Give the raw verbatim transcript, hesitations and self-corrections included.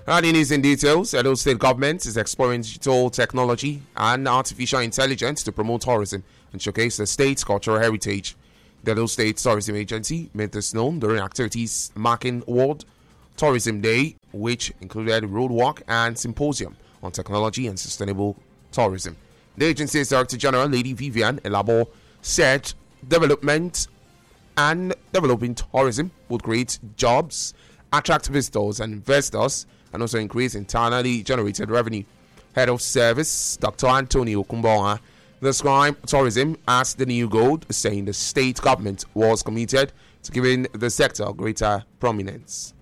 Adding these in details, Edo State government is exploring digital technology and artificial intelligence to promote tourism and showcase the state's cultural heritage. The Edo State Tourism Agency made this known during activities marking World Tourism Day, which included a roadwalk and symposium on technology and sustainable tourism. The agency's Director General, Lady Vivian Elabo, said development and developing tourism would create jobs, attract visitors and investors, and also increase internally generated revenue. Head of Service, Doctor Antonio Kumbonga, described tourism as the new gold, saying the state government was committed to giving the sector greater prominence.